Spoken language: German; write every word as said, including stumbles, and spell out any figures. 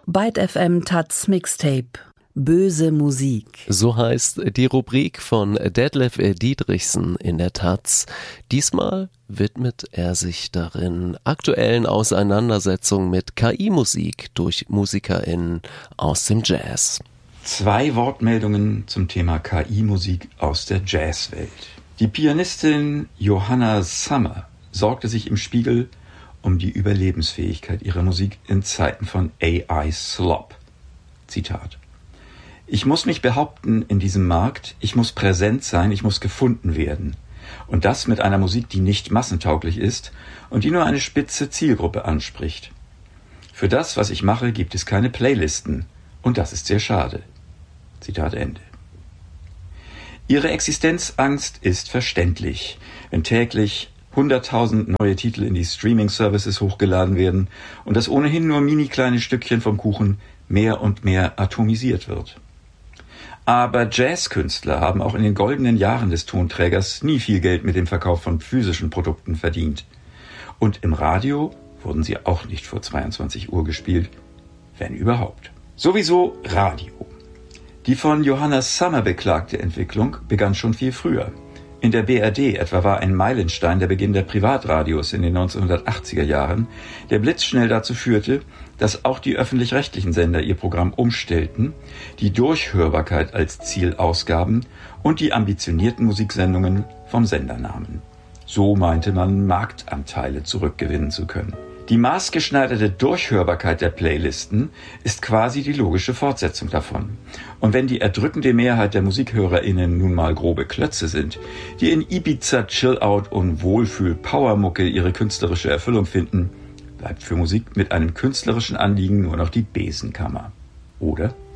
Byte F M Taz Mixtape. Böse Musik. So heißt die Rubrik von Detlef Dietrichsen in der Taz. Diesmal widmet er sich darin aktuellen Auseinandersetzungen mit K I-Musik durch MusikerInnen aus dem Jazz. Zwei Wortmeldungen zum Thema K I-Musik aus der Jazzwelt. Die Pianistin Johanna Summer sorgte sich im Spiegel um die Überlebensfähigkeit ihrer Musik in Zeiten von A I-Slop. Zitat: Ich muss mich behaupten in diesem Markt, ich muss präsent sein, ich muss gefunden werden. Und das mit einer Musik, die nicht massentauglich ist und die nur eine spitze Zielgruppe anspricht. Für das, was ich mache, gibt es keine Playlisten. Und das ist sehr schade. Zitat Ende. Ihre Existenzangst ist verständlich, wenn täglich hunderttausend neue Titel in die Streaming-Services hochgeladen werden und das ohnehin nur mini kleine Stückchen vom Kuchen mehr und mehr atomisiert wird. Aber Jazzkünstler haben auch in den goldenen Jahren des Tonträgers nie viel Geld mit dem Verkauf von physischen Produkten verdient. Und im Radio wurden sie auch nicht vor zweiundzwanzig Uhr gespielt, wenn überhaupt. Sowieso Radio. Die von Johanna Summer beklagte Entwicklung begann schon viel früher. In der B R D etwa war ein Meilenstein der Beginn der Privatradios in den neunzehnhundertachtziger Jahren, der blitzschnell dazu führte, dass auch die öffentlich-rechtlichen Sender ihr Programm umstellten, die Durchhörbarkeit als Ziel ausgaben und die ambitionierten Musiksendungen vom Sender nahmen. So meinte man, Marktanteile zurückgewinnen zu können. Die maßgeschneiderte Durchhörbarkeit der Playlisten ist quasi die logische Fortsetzung davon. Und wenn die erdrückende Mehrheit der MusikhörerInnen nun mal grobe Klötze sind, die in Ibiza, Chill-Out und Wohlfühl-Powermucke ihre künstlerische Erfüllung finden, bleibt für Musik mit einem künstlerischen Anliegen nur noch die Besenkammer. Oder?